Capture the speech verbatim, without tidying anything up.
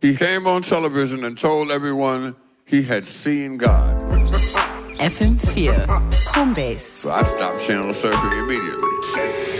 He came on television and told everyone he had seen God. F M vier, Homebase. So I stopped channel surfing immediately.